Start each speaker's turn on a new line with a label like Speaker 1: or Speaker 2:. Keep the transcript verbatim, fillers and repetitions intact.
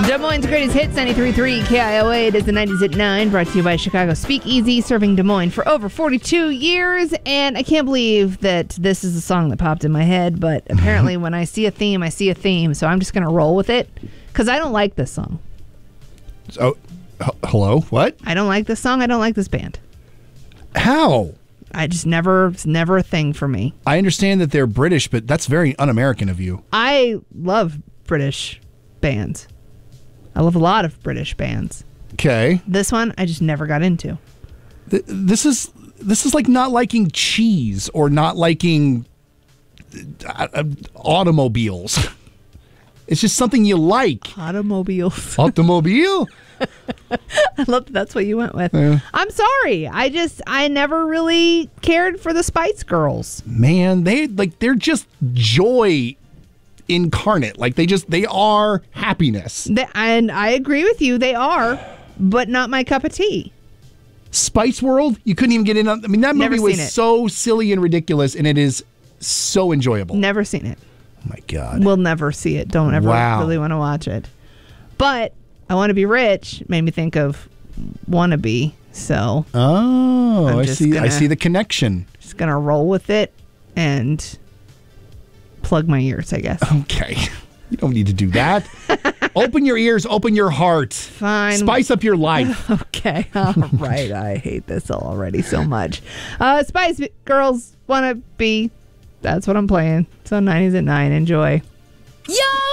Speaker 1: Des Moines' greatest hits, ninety-three point three K I O A. It is the nineties at nine, brought to you by Chicago Speakeasy, serving Des Moines for over forty-two years. And I can't believe that this is a song that popped in my head, but apparently when I see a theme, I see a theme. So I'm just going to roll with it because I don't like this song.
Speaker 2: Oh, h- hello? What?
Speaker 1: I don't like this song. I don't like this band.
Speaker 2: How?
Speaker 1: I just never, it's never a thing for me.
Speaker 2: I understand that they're British, but that's very un-American of you.
Speaker 1: I love British bands. I love a lot of British bands.
Speaker 2: Okay.
Speaker 1: This one, I just never got into.
Speaker 2: Th- this is this is like not liking cheese or not liking uh, uh, automobiles. It's just something you like.
Speaker 1: Automobiles.
Speaker 2: Automobile?
Speaker 1: I love that that's what you went with.
Speaker 2: Yeah.
Speaker 1: I'm sorry. I just, I never really cared for the Spice Girls.
Speaker 2: Man, they like they're just joy incarnate. Like they just they are happiness.
Speaker 1: They, and I agree with you. They are, but not my cup of tea.
Speaker 2: Spice World, you couldn't even get in on. I mean, that
Speaker 1: Never
Speaker 2: movie was
Speaker 1: seen it.
Speaker 2: so silly and ridiculous, and it is so enjoyable.
Speaker 1: Never seen it.
Speaker 2: Oh my God.
Speaker 1: We'll never see it. Don't ever
Speaker 2: Wow.
Speaker 1: really want to watch it. But I Want to Be Rich made me think of Wannabe. So
Speaker 2: Oh,
Speaker 1: I'm
Speaker 2: I
Speaker 1: just
Speaker 2: see. I
Speaker 1: gonna-
Speaker 2: see the connection.
Speaker 1: just going to roll with it and plug my ears, I guess.
Speaker 2: Okay. You don't need to do that. Open your ears, open your heart.
Speaker 1: Fine.
Speaker 2: Spice up your life.
Speaker 1: Okay. All right. I hate this already so much. Uh, Spice Girls Wanna Be. That's what I'm playing. So nineties at nine. Enjoy.
Speaker 3: Yo!